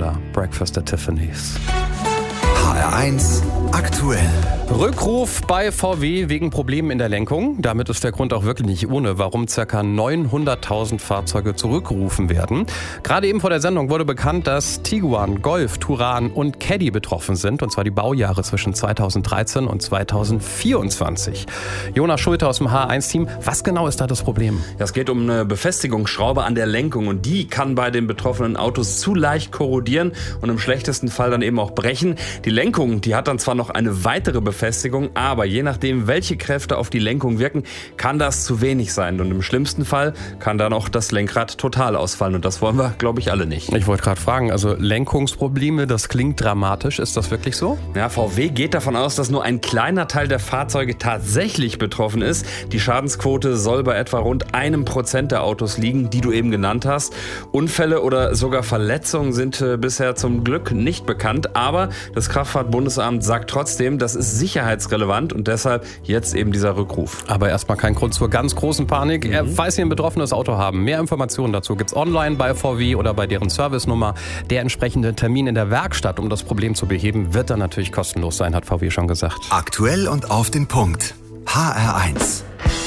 Thunder, Breakfast at Tiffany's. HR1 aktuell. Rückruf bei VW wegen Problemen in der Lenkung. Damit ist der Grund auch wirklich nicht ohne, warum ca. 900.000 Fahrzeuge zurückgerufen werden. Gerade eben vor der Sendung wurde bekannt, dass Tiguan, Golf, Touran und Caddy betroffen sind. Und zwar die Baujahre zwischen 2013 und 2024. Jonas Schulte aus dem HR1-Team. Was genau ist da das Problem? Ja, es geht um eine Befestigungsschraube an der Lenkung. Und die kann bei den betroffenen Autos zu leicht korrodieren und im schlechtesten Fall dann eben auch brechen. Die Lenkung, die hat dann zwar noch eine weitere Befestigung, aber je nachdem, welche Kräfte auf die Lenkung wirken, kann das zu wenig sein. Und im schlimmsten Fall kann dann auch das Lenkrad total ausfallen. Und das wollen wir, glaube ich, alle nicht. Ich wollte gerade fragen, also Lenkungsprobleme, das klingt dramatisch. Ist das wirklich so? Ja, VW geht davon aus, dass nur ein kleiner Teil der Fahrzeuge tatsächlich betroffen ist. Die Schadensquote soll bei etwa rund 1% der Autos liegen, die du eben genannt hast. Unfälle oder sogar Verletzungen sind bisher zum Glück nicht bekannt. Aber das Kraftfahrtbundesamt sagt trotzdem, das ist sicherheitsrelevant und deshalb jetzt eben dieser Rückruf. Aber erstmal kein Grund zur ganz großen Panik. Falls Sie ein betroffenes Auto haben, mehr Informationen dazu gibt's online bei VW oder bei deren Servicenummer. Der entsprechende Termin in der Werkstatt, um das Problem zu beheben, wird dann natürlich kostenlos sein, hat VW schon gesagt. Aktuell und auf den Punkt. HR1.